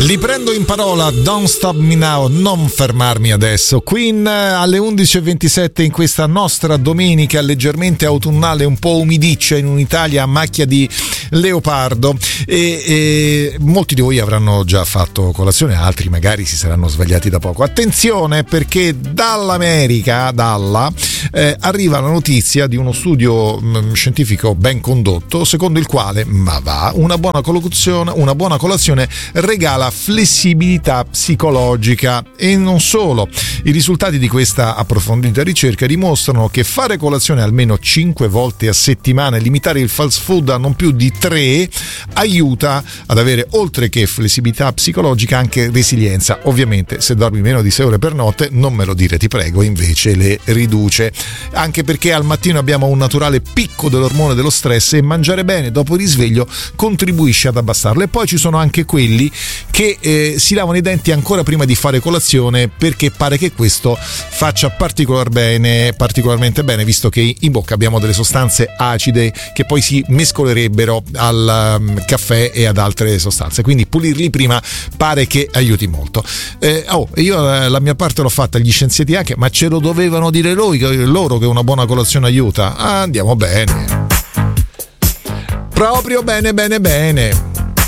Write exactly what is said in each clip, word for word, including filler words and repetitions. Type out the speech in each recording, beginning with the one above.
Li prendo in parola, Don't Stop Me Now, non fermarmi adesso. Queen alle undici e ventisette in questa nostra domenica leggermente autunnale, un po' umidiccia in un'Italia a macchia di leopardo, e, e molti di voi avranno già fatto colazione, altri magari si saranno svegliati da poco. Attenzione, perché dall'America, dalla, eh, arriva la notizia di uno studio mh, scientifico ben condotto, secondo il quale, ma va, una buona colazione, una buona colazione regala flessibilità psicologica. E non solo, i risultati di questa approfondita ricerca dimostrano che fare colazione almeno cinque volte a settimana e limitare il fast food a non più di tre aiuta ad avere, oltre che flessibilità psicologica, anche resilienza. Ovviamente se dormi meno di sei ore per notte, non me lo dire ti prego, invece le riduce, anche perché al mattino abbiamo un naturale picco dell'ormone dello stress e mangiare bene dopo il risveglio contribuisce ad abbassarlo. E poi ci sono anche quelli che eh, si lavano i denti ancora prima di fare colazione, perché pare che questo faccia particolar bene, particolarmente bene, visto che in bocca abbiamo delle sostanze acide che poi si mescolerebbero al um, caffè e ad altre sostanze, quindi pulirli prima pare che aiuti molto. Eh, oh, io eh, la mia parte l'ho fatta, gli scienziati anche, ma ce lo dovevano dire loro, loro che una buona colazione aiuta. Ah, andiamo bene, proprio bene bene bene.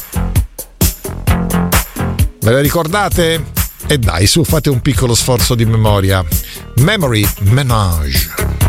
Ve la ricordate? E dai, su, fate un piccolo sforzo di memoria. Memory Menage.